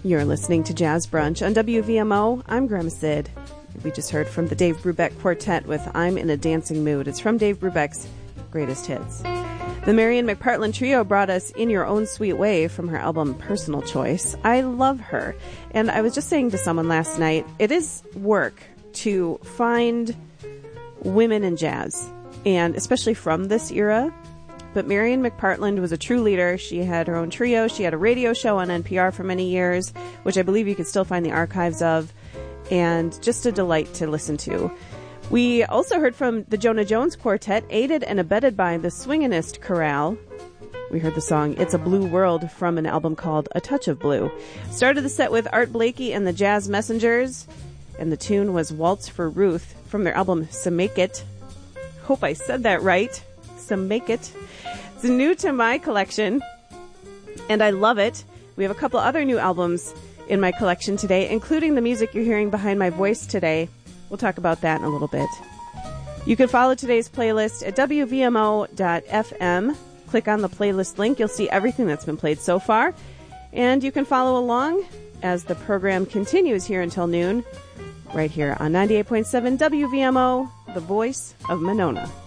You're listening to Jazz Brunch on WVMO. I'm Grandma Sid. We just heard from the Dave Brubeck Quartet with I'm in a Dancing Mood. It's from Dave Brubeck's Greatest Hits. The Marian McPartland Trio brought us In Your Own Sweet Way from her album Personal Choice. I love her. And I was just saying to someone last night, it is work to find women in jazz, and especially from this era. But Marian McPartland was a true leader. She had her own trio. She had a radio show on NPR for many years, which I believe you can still find the archives of, and just a delight to listen to. We also heard from the Jonah Jones Quartet, aided and abetted by the Swinginist Chorale. We heard the song It's a Blue World from an album called A Touch of Blue. Started the set with Art Blakey and the Jazz Messengers, and the tune was Waltz for Ruth from their album Samake-It. Hope I said that right. Samake-It. It's new to my collection, and I love it. We have a couple other new albums in my collection today, including the music you're hearing behind my voice today. We'll talk about that in a little bit. You can follow today's playlist at WVMO.fm. Click on the playlist link. You'll see everything that's been played so far. And you can follow along as the program continues here until noon, right here on 98.7 WVMO, the voice of Monona.